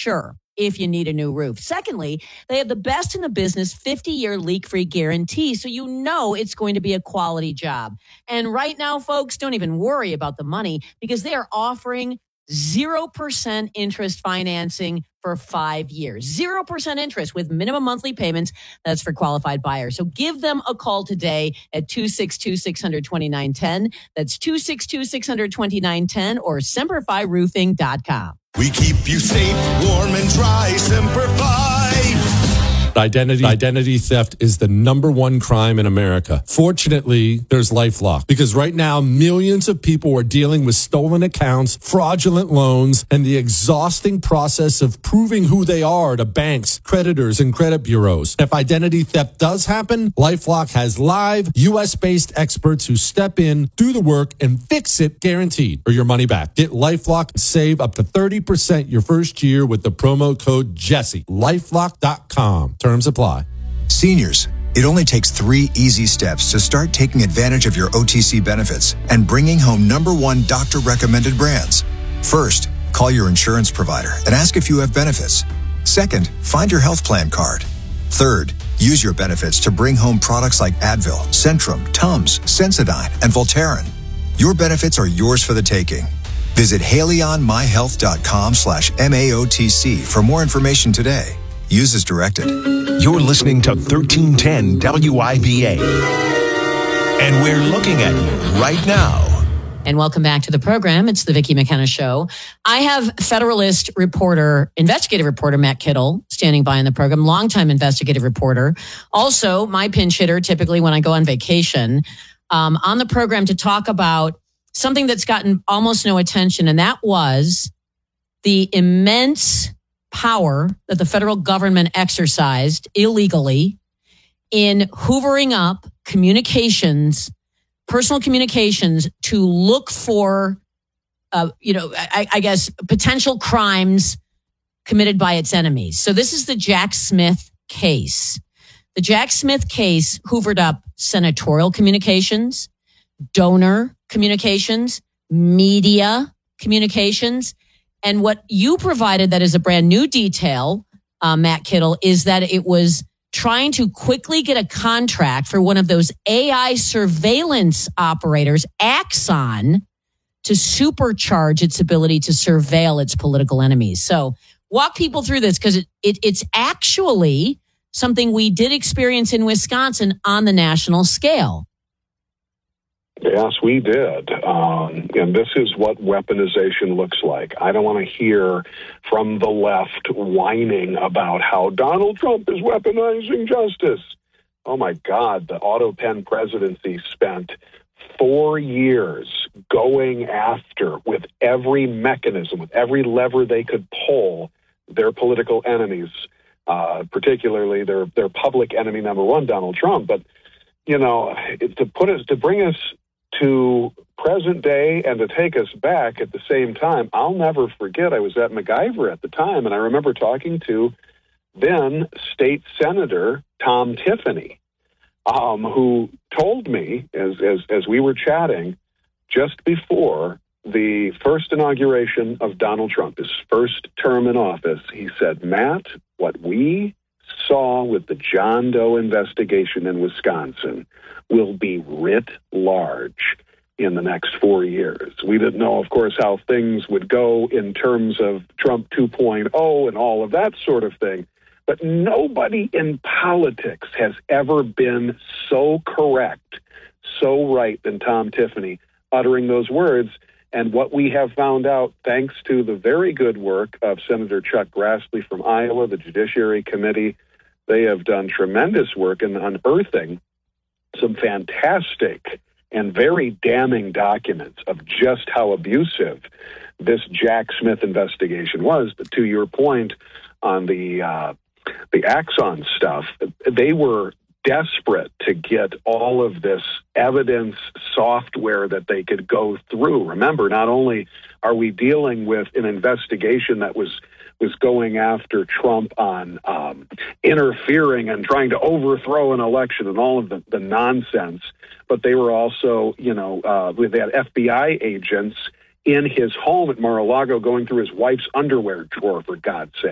sure if you need a new roof. Secondly, they have the best in the business 50-year leak-free guarantee, so you know it's going to be a quality job. And right now, folks, don't even worry about the money because they are offering 0% interest financing for 5 years. 0% interest with minimum monthly payments. That's for qualified buyers. So give them a call today at 262-600-2910. That's 262-600-2910 or SemperFiRoofing.com. We keep you safe, warm, and dry. Simplify. Identity theft is the number one crime in America. Fortunately, there's LifeLock because right now millions of people are dealing with stolen accounts, fraudulent loans, and the exhausting process of proving who they are to banks, creditors, and credit bureaus. If identity theft does happen, LifeLock has live U.S.-based experts who step in, do the work, and fix it guaranteed or your money back. Get LifeLock and save up to 30% your first year with the promo code Jesse. LifeLock.com. Terms apply. Seniors, it only takes 3 easy steps to start taking advantage of your OTC benefits and bringing home #1 doctor-recommended brands. First, call your insurance provider and ask if you have benefits. Second, find your health plan card. Third, use your benefits to bring home products like Advil, Centrum, Tums, Sensodyne, and Voltaren. Your benefits are yours for the taking. Visit HaleyOnMyHealth.com/MAOTC for more information today. Use as directed. You're listening to 1310 WIBA. And we're looking at you right now. And welcome back to the program. It's the Vicki McKenna Show. I have Federalist investigative reporter Matt Kittle standing by in the program, longtime investigative reporter. Also, my pinch hitter typically when I go on vacation on the program to talk about something that's gotten almost no attention, and that was the immense power that the federal government exercised illegally in hoovering up communications, personal communications, to look for, I guess, potential crimes committed by its enemies. So this is the Jack Smith case. The Jack Smith case hoovered up senatorial communications, donor communications, media communications. And what you provided that is a brand new detail, Matt Kittle, is that it was trying to quickly get a contract for one of those AI surveillance operators, Axon, to supercharge its ability to surveil its political enemies. So walk people through this because it's actually something we did experience in Wisconsin on the national scale. Yes, we did. And this is what weaponization looks like. I don't want to hear from the left whining about how Donald Trump is weaponizing justice. Oh, my God. The auto pen presidency spent 4 years going after, with every mechanism, with every lever they could pull, their political enemies, particularly their public enemy number one, Donald Trump. But, to bring us to present day and to take us back at the same time, I'll never forget, I was at MacIver at the time, and I remember talking to then State Senator Tom Tiffany, who told me, as we were chatting, just before the first inauguration of Donald Trump, his first term in office, he said, Matt, what we saw with the John Doe investigation in Wisconsin will be writ large in the next 4 years. We didn't know, of course, how things would go in terms of Trump 2.0 and all of that sort of thing. But nobody in politics has ever been so correct, so right than Tom Tiffany uttering those words. And what we have found out, thanks to the very good work of Senator Chuck Grassley from Iowa, the Judiciary Committee, they have done tremendous work in unearthing some fantastic and very damning documents of just how abusive this Jack Smith investigation was. But to your point on the Axon stuff, they were desperate to get all of this evidence software that they could go through. Remember, not only are we dealing with an investigation that was going after Trump on interfering and trying to overthrow an election and all of the nonsense, but they were also, they had FBI agents in his home at Mar-a-Lago going through his wife's underwear drawer, for God's sake.